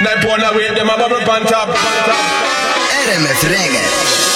Them pound away, them a bubble pan top. RMF Reggae.